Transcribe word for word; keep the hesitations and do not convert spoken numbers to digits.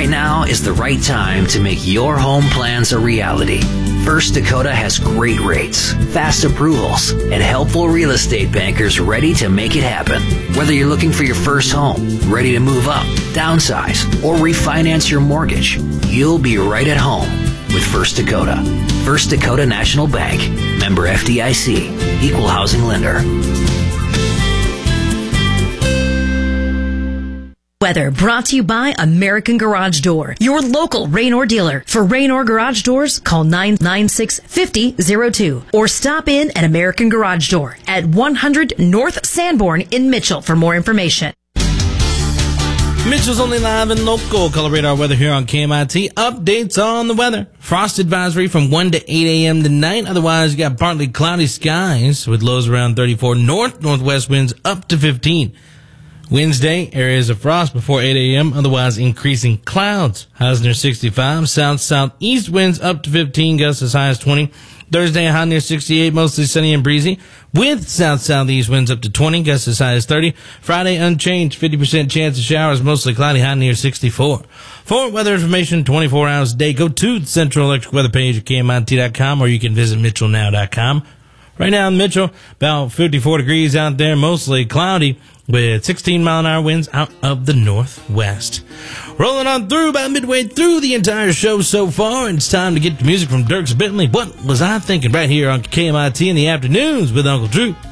Right now is the right time to make your home plans a reality. First Dakota has great rates, fast approvals, and helpful real estate bankers ready to make it happen. Whether you're looking for your first home, ready to move up, downsize, or refinance your mortgage, you'll be right at home with First Dakota. First Dakota National Bank, member F D I C, equal housing lender. Weather brought to you by American Garage Door, your local Raynor dealer. For Raynor Garage Doors, call nine nine six, five zero zero two or stop in at American Garage Door at one hundred North Sanborn in Mitchell for more information. Mitchell's only live and local. Color radar weather here on K M I T. Updates on the weather. Frost advisory from one to eight a.m. tonight. Otherwise, you got partly cloudy skies with lows around thirty-four. North, northwest winds up to fifteen. Wednesday, areas of frost before eight a.m., otherwise increasing clouds. Highs near sixty-five. South, southeast winds up to fifteen, gusts as high as twenty. Thursday, high near sixty-eight, mostly sunny and breezy, with south, southeast winds up to twenty, gusts as high as thirty. Friday, unchanged, fifty percent chance of showers, mostly cloudy, high near sixty-four. For weather information, twenty-four hours a day, go to the Central Electric Weather page at K M I T dot com, or you can visit Mitchell Now dot com. Right now in Mitchell, about fifty-four degrees out there, mostly cloudy, with sixteen mile an hour winds out of the northwest. Rolling on through about midway through the entire show so far, and it's time to get the music from Dierks Bentley. What was I thinking? Right here on K M I T in the afternoons with Uncle Drew.